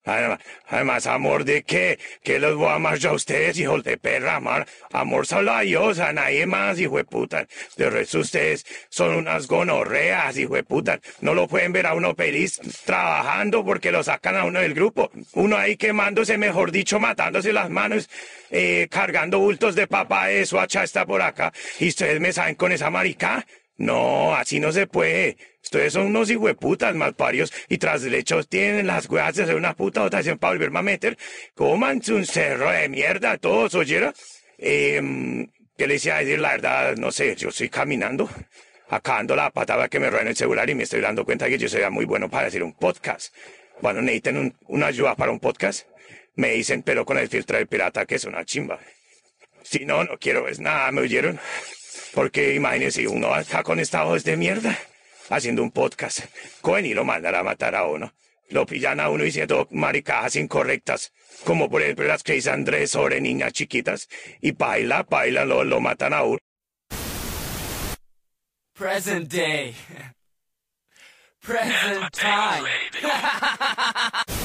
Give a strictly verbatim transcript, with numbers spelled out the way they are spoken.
Además, además, ¿amor de qué? ¿Qué los voy a amar yo a ustedes, hijos de perra? Amar, amor solo a Dios, a nadie más, hijo de puta. De resto, ustedes son unas gonorreas, hijo de puta. No lo pueden ver a uno feliz trabajando porque lo sacan a uno del grupo. Uno ahí quemándose, mejor dicho, matándose las manos, eh, cargando bultos de papa, eso, hacha está por acá. ¿Y ustedes me saben con esa marica? No, así no se puede. Ustedes son unos hijueputas malparios y tras el hecho tienen las huevas de hacer una puta dotación para volverme a meter. Cómanse un cerro de mierda todos, ¿oyeron? Eh, ¿qué les iba a decir? La verdad, no sé, yo estoy caminando, acabando la patada que me roban el celular y me estoy dando cuenta que yo sería muy bueno para hacer un podcast. Bueno, necesitan un, una ayuda para un podcast. Me dicen, pero con el filtro del pirata que es una chimba. Si no, no quiero ver nada, ¿me oyeron? Porque imagínense, uno acá con esta voz de mierda, haciendo un podcast, cogen y lo mandan a matar a uno. Lo pillan a uno diciendo maricadas incorrectas, como por ejemplo las que dice Andrés sobre niñas chiquitas, y baila, baila, lo, lo matan a uno. Present day. Present time.